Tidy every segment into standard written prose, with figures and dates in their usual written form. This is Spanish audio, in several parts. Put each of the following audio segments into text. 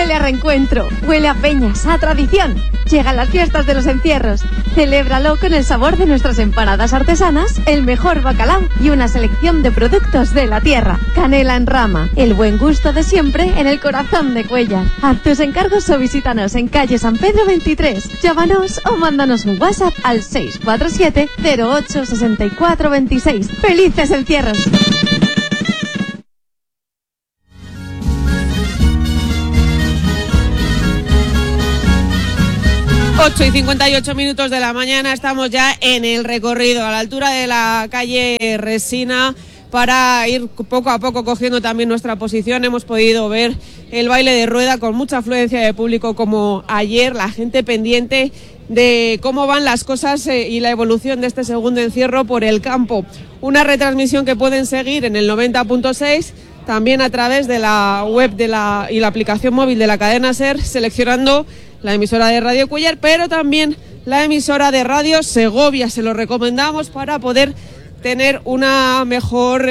Huele a reencuentro, huele a peñas, a tradición. Llegan las fiestas de los encierros. Celébralo con el sabor de nuestras empanadas artesanas, el mejor bacalao y una selección de productos de la tierra. Canela en rama, el buen gusto de siempre en el corazón de Cuéllar. Haz tus encargos o visítanos en calle San Pedro 23. Llámanos o mándanos un WhatsApp al 647 08 64 26. ¡Felices encierros! 8:58 de la mañana, estamos ya en el recorrido a la altura de la calle Resina para ir poco a poco cogiendo también nuestra posición. Hemos podido ver el baile de rueda con mucha afluencia de público como ayer, la gente pendiente de cómo van las cosas y la evolución de este segundo encierro por el campo. Una retransmisión que pueden seguir en el 90.6, también a través de la web y la aplicación móvil de la cadena SER, seleccionando la emisora de Radio Cuéllar, pero también la emisora de Radio Segovia. Se lo recomendamos para poder tener una mejor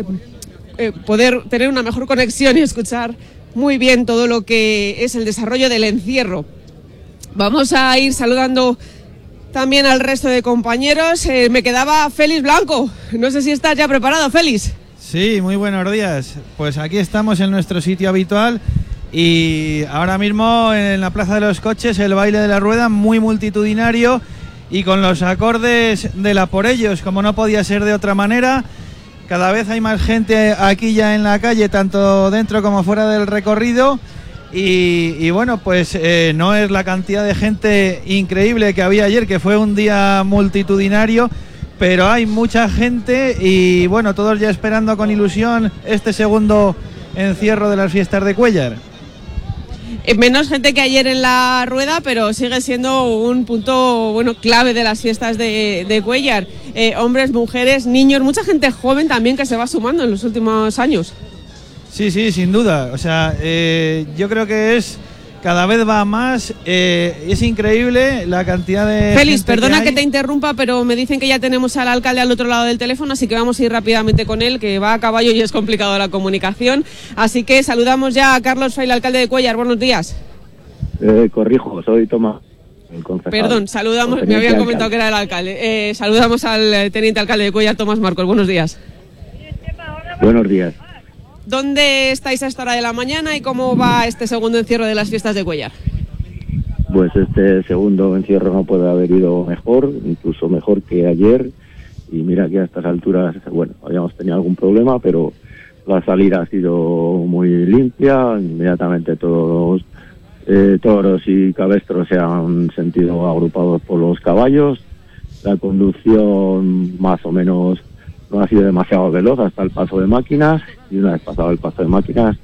conexión y escuchar muy bien todo lo que es el desarrollo del encierro. Vamos a ir saludando también al resto de compañeros. Me quedaba Félix Blanco. No sé si estás ya preparado, Félix. Sí, muy buenos días. Pues aquí estamos en nuestro sitio habitual. Y ahora mismo en la Plaza de los Coches el baile de la rueda muy multitudinario y con los acordes de la Por Ellos, como no podía ser de otra manera. Cada vez hay más gente aquí ya en la calle, tanto dentro como fuera del recorrido. Y bueno, pues no es la cantidad de gente increíble que había ayer, que fue un día multitudinario, pero hay mucha gente y bueno, todos ya esperando con ilusión este segundo encierro de las fiestas de Cuéllar. Menos gente que ayer en la rueda, pero sigue siendo un punto clave de las fiestas de Cuéllar. Hombres, mujeres, niños, mucha gente joven también que se va sumando en los últimos años. Sí, sin duda. O sea, yo creo que cada vez va más. Es increíble la cantidad de... Félix, perdona que te interrumpa, pero me dicen que ya tenemos al alcalde al otro lado del teléfono, así que vamos a ir rápidamente con él, que va a caballo y es complicado la comunicación. Así que saludamos ya a Carlos Fay, alcalde de Cuéllar. Buenos días. Corrijo, soy Tomás. Perdón, saludamos, me habían comentado que era el alcalde. Saludamos al teniente alcalde de Cuéllar, Tomás Marcos. Buenos días. Buenos días. ¿Dónde estáis a esta hora de la mañana y cómo va este segundo encierro de las fiestas de Cuéllar? Pues este segundo encierro no puede haber ido mejor, incluso mejor que ayer. Y mira que a estas alturas, bueno, habíamos tenido algún problema, pero la salida ha sido muy limpia. Inmediatamente todos toros y cabestros se han sentido agrupados por los caballos. La conducción más o menos no ha sido demasiado veloz hasta el paso de máquinas, y una vez pasado el paso de máquinas,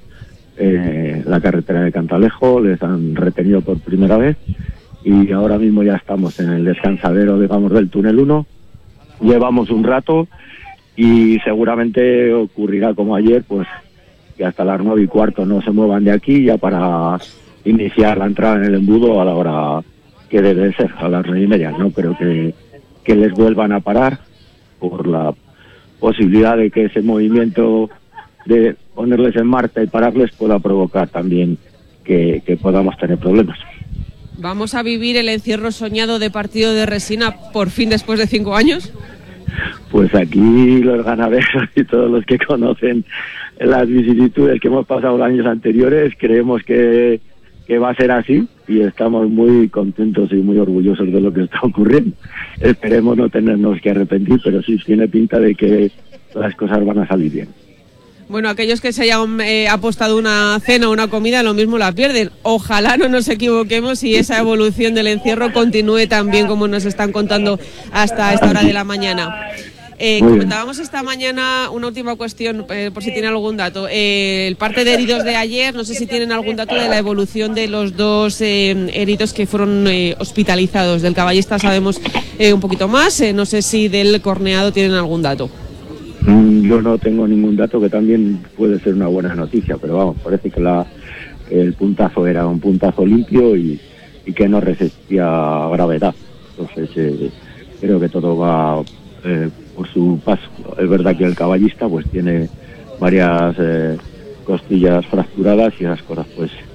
la carretera de Cantalejo les han retenido por primera vez, y ahora mismo ya estamos en el descansadero, digamos, del túnel 1. Llevamos un rato y seguramente ocurrirá como ayer, pues que hasta las 9:15 no se muevan de aquí, ya para iniciar la entrada en el embudo a la hora que debe ser, a las 9:30. No creo que les vuelvan a parar por la posibilidad de que ese movimiento de ponerles en marcha y pararles pueda provocar también que podamos tener problemas. ¿Vamos a vivir el encierro soñado de partido de Resina por fin después de 5 años? Pues aquí los ganaderos y todos los que conocen las vicisitudes que hemos pasado los años anteriores creemos que va a ser así, y estamos muy contentos y muy orgullosos de lo que está ocurriendo. Esperemos no tenernos que arrepentir, pero sí tiene pinta de que las cosas van a salir bien. Bueno, aquellos que se hayan apostado una cena o una comida, lo mismo la pierden. Ojalá no nos equivoquemos y esa evolución del encierro continúe tan bien como nos están contando hasta esta hora de la mañana. Comentábamos esta mañana una última cuestión, por si tiene algún dato. El parte de heridos de ayer, no sé si tienen algún dato de la evolución de los dos heridos que fueron hospitalizados. Del caballista sabemos un poquito más, no sé si del corneado tienen algún dato. Yo no tengo ningún dato, que también puede ser una buena noticia, pero vamos, parece que el puntazo era un puntazo limpio y que no resistía gravedad. Entonces creo que todo va por su paso. Es verdad que el caballista pues tiene varias costillas fracturadas y esas cosas pues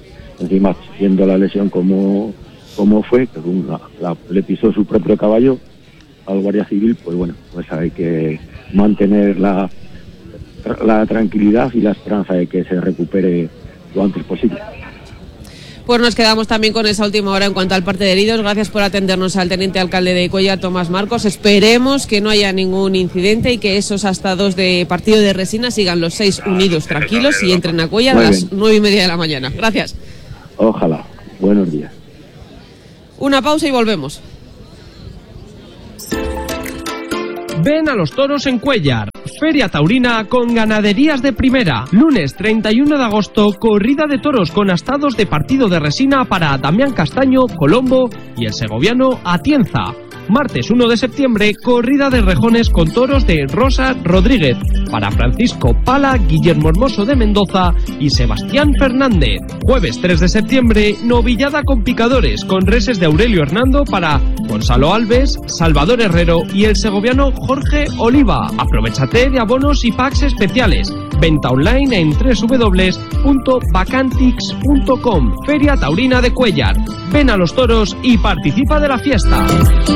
encima viendo la lesión como fue, que le pisó su propio caballo al guardia civil, pues bueno, pues hay que mantener la tranquilidad y la esperanza de que se recupere lo antes posible. Pues nos quedamos también con esa última hora en cuanto al parte de heridos. Gracias por atendernos al teniente alcalde de Cuéllar, Tomás Marcos. Esperemos que no haya ningún incidente y que esos hasta 2 de partido de Resina sigan los 6 unidos, tranquilos, y entren a Cuéllar a las 9:30 de la mañana. Gracias. Ojalá. Buenos días. Una pausa y volvemos. Ven a los toros en Cuéllar. Feria taurina con ganaderías de primera. Lunes 31 de agosto, corrida de toros con astados de partido de Resina para Damián Castaño, Colombo y el segoviano Atienza. Martes 1 de septiembre, corrida de rejones con toros de Rosa Rodríguez para Francisco Pala, Guillermo Hermoso de Mendoza y Sebastián Fernández. Jueves 3 de septiembre, novillada con picadores con reses de Aurelio Hernando para Gonzalo Alves, Salvador Herrero y el segoviano Jorge Oliva. Aprovechate de abonos y packs especiales. Venta online en www.vacantix.com. Feria Taurina de Cuéllar. Ven a los toros y participa de la fiesta.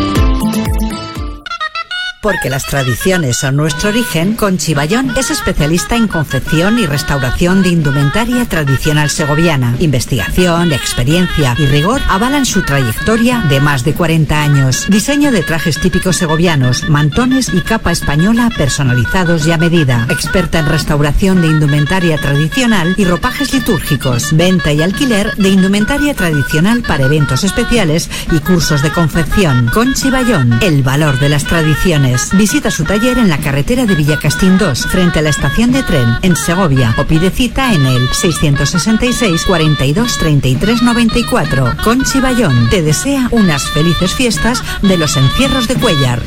Porque las tradiciones son nuestro origen, Conchi Bayón es especialista en confección y restauración de indumentaria tradicional segoviana. Investigación, experiencia y rigor avalan su trayectoria de más de 40 años. Diseño de trajes típicos segovianos, mantones y capa española personalizados y a medida. Experta en restauración de indumentaria tradicional y ropajes litúrgicos. Venta y alquiler de indumentaria tradicional para eventos especiales y cursos de confección. Conchi Bayón, el valor de las tradiciones. Visita su taller en la carretera de Villacastín 2, frente a la estación de tren, en Segovia, o pide cita en el 666 42 33 94. Conchi Bayón te desea unas felices fiestas de los encierros de Cuéllar.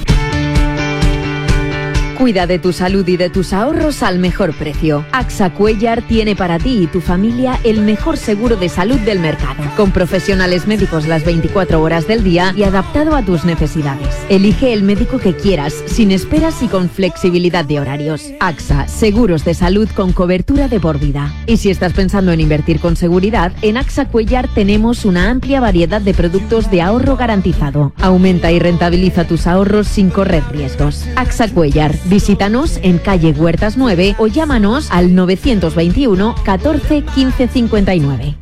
Cuida de tu salud y de tus ahorros al mejor precio. AXA Cuéllar tiene para ti y tu familia el mejor seguro de salud del mercado, con profesionales médicos las 24 horas del día y adaptado a tus necesidades. Elige el médico que quieras, sin esperas y con flexibilidad de horarios. AXA, seguros de salud con cobertura de por vida. Y si estás pensando en invertir con seguridad, en AXA Cuéllar tenemos una amplia variedad de productos de ahorro garantizado. Aumenta y rentabiliza tus ahorros sin correr riesgos. AXA Cuéllar. Visítanos en calle Huertas 9 o llámanos al 921 14 15 59.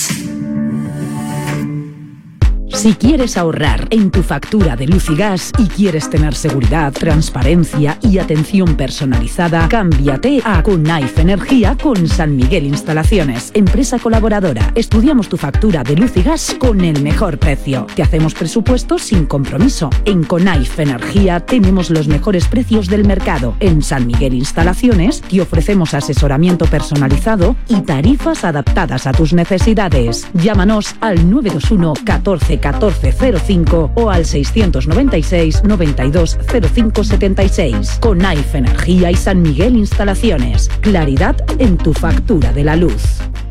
Si quieres ahorrar en tu factura de luz y gas y quieres tener seguridad, transparencia y atención personalizada, cámbiate a Conaife Energía con San Miguel Instalaciones, empresa colaboradora. Estudiamos tu factura de luz y gas con el mejor precio. Te hacemos presupuestos sin compromiso. En Conaife Energía tenemos los mejores precios del mercado. En San Miguel Instalaciones te ofrecemos asesoramiento personalizado y tarifas adaptadas a tus necesidades. Llámanos al 921 14 1405 o al 696 92 05 76. Conaife Energía y San Miguel Instalaciones. Claridad en tu factura de la luz.